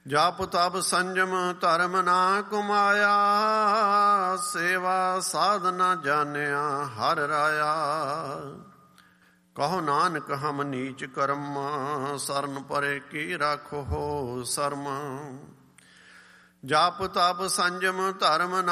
ਜਪ ਤਪ ਸੰਜਮ ਧਰਮ ਨਾ ਕੁਮਾਇਆ, ਸੇਵਾ ਸਾਧ ਨਾ ਜਾਣਿਆ ਹਰ ਰਾਇਆ। ਕਹੋ ਨਾਨਕ ਹਮ ਨੀਚ ਕਰਮ, ਸਰਨ ਪਰੇ ਕੀ ਰਾਖੋ ਸਰਮ। ਜਪ ਤਪ ਸੰਜਮ ਧਰਮ ਨਾ